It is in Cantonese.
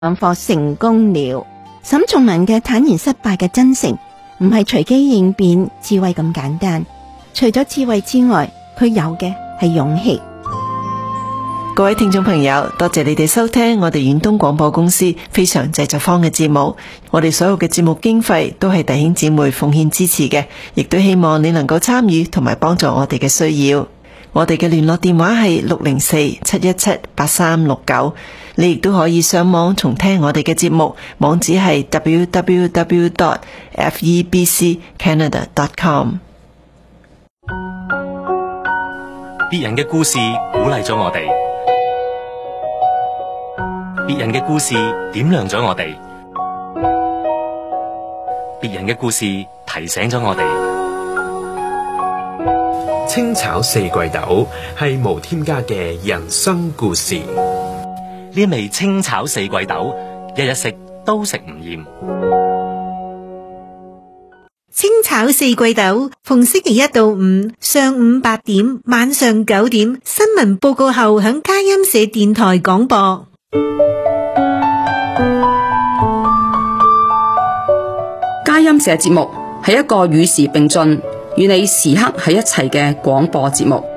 上課成功了。沈從文嘅坦然失敗嘅真誠，唔係隨機應變、智慧咁簡單。除咗智慧之外，佢有嘅係勇氣。 各位聽眾朋友，多謝你哋收聽我哋遠東廣播公司非常製作坊嘅節目。我哋所有嘅節目經費都係弟兄姊妹奉獻支持嘅，亦都希望你能夠參與同埋幫助我哋嘅需要。我哋嘅聯絡電話係604-717-8369，你亦都可以上網重聽我哋嘅節目，網址係 www.febccanada.com。 別人嘅故事鼓勵咗我哋，別人嘅故事點亮咗我哋，別人嘅故事提醒咗我哋。 清炒四季豆係無添加嘅人生故事。 呢味清炒四季豆，日日食都食唔厭。 清炒四季豆，逢星期一到五上午8點，晚上9點，新聞報告後響佳音社電台廣播。 佳音社節目係一個與時並進，與你時刻喺一齊嘅廣播節目。